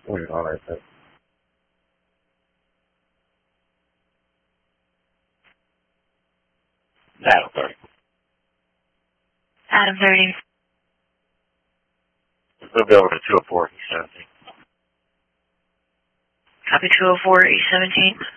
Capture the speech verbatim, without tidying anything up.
Wait, all right, then. Adam thirty. Adam thirty. We'll be over to two oh four, E seventeen. Copy two oh four, E seventeen.